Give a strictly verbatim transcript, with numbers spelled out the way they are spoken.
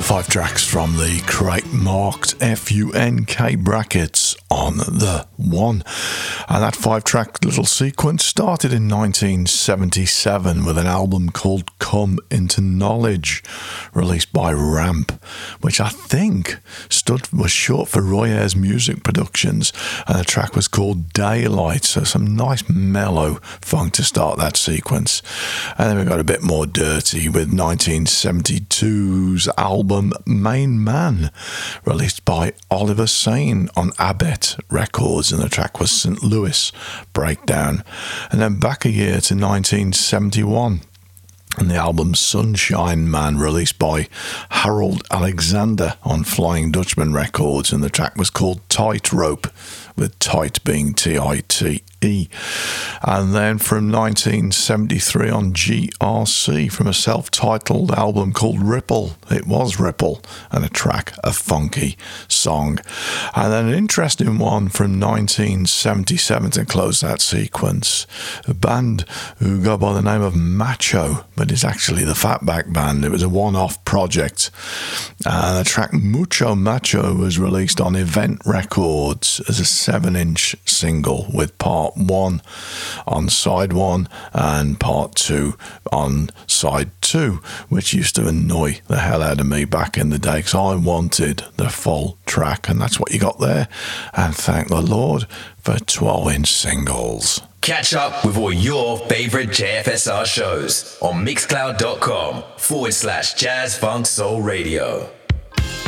Five tracks from the crate marked F U N K brackets on the one. And that five track little sequence started in nineteen seventy-seven with an album called Come Into Knowledge, released by Ramp, which I think stood was short for Roy Ayers Music Productions, and the track was called Daylight. So some nice mellow funk to start that sequence. And then we got a bit more dirty with nineteen seventy-two's album Main Man, released by Oliver Sane on Abet Records, and the track was Saint Louis Breakdown. And then back a year to nineteen seventy-one, and the album Sunshine Man, released by Harold Alexander on Flying Dutchman Records, and the track was called Tightrope, with tight being T I T E. And then from nineteen seventy-three on G R C, from a self-titled album called Ripple, it was Ripple, and a track, a funky song. And then an interesting one from nineteen seventy-seven to close that sequence, a band who go by the name of Macho, but it's actually the Fatback Band. It was a one-off project, and the track Mucho Macho was released on Event Records as a seven-inch single, with part one on side one and part two on side two, which used to annoy the hell out of me back in the day because I wanted the full track, and that's what you got there. And thank the Lord for twelve-inch singles. Catch up with all your favourite J F S R shows on mixcloud.com forward slash jazz funk soul radio.